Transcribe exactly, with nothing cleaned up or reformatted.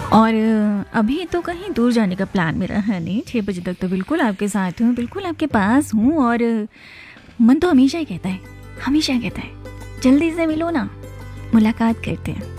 और अभी तो कहीं दूर जाने का प्लान मेरा है नहीं। छः बजे तक तो बिल्कुल आपके साथ हूँ, बिल्कुल आपके पास हूँ। और मन तो हमेशा ही कहता है, हमेशा कहता है जल्दी से मिलो ना, मुलाकात करते हैं।